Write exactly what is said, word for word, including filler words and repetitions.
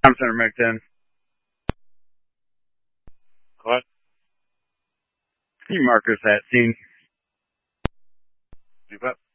Tom Center, Mike ten. What? Can you mark us that scene? You bet.